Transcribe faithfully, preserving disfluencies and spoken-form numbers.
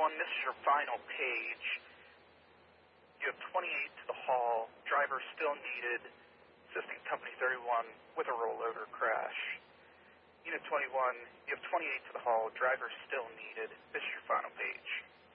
one, this is your final page. You have twenty-eight to the hall. Driver still needed. Assisting company thirty-one with a rollover crash. Unit twenty-one, you have twenty-eight to the hall. Driver still needed. This is your final page.